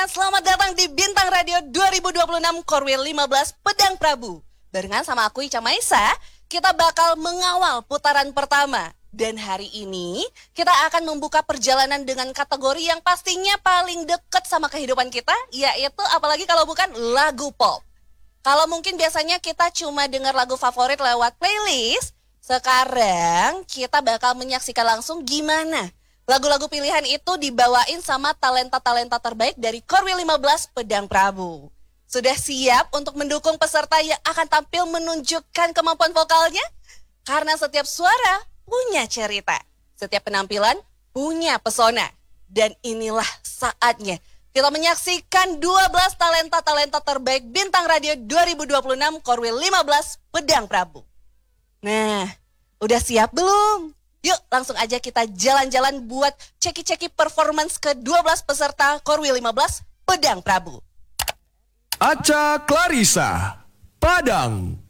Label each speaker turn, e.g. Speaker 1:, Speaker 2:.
Speaker 1: semuanya, selamat datang di Bintang Radio 2026 Korwil 15 Pedang Prabu. Barengan sama aku Ica Maisa, kita bakal mengawal putaran pertama. Dan hari ini kita akan membuka perjalanan dengan kategori yang pastinya paling dekat sama kehidupan kita, yaitu apalagi kalau bukan lagu pop. Kalau mungkin biasanya kita cuma dengar lagu favorit lewat playlist, sekarang kita bakal menyaksikan langsung gimana lagu-lagu pilihan itu dibawain sama talenta-talenta terbaik dari Korwil 15 Pedang Prabu. Sudah siap untuk mendukung peserta yang akan tampil menunjukkan kemampuan vokalnya? Karena setiap suara punya cerita, setiap penampilan punya pesona. Dan inilah saatnya kita menyaksikan 12 talenta-talenta terbaik Bintang Radio 2026 Korwil 15 Pedang Prabu. Nah, udah siap belum? Yuk langsung aja kita jalan-jalan buat ceki-ceki performance ke-12 peserta Korwil 15 Pedang Prabu.
Speaker 2: Acha Clarissa, Padang.